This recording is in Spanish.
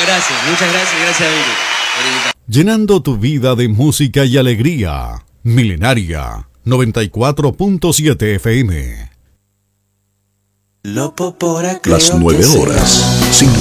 Muchas gracias a Vicky por invitarme. Llenando tu vida de música y alegría. Milenaria 94.7 FM. Las 9 horas, 5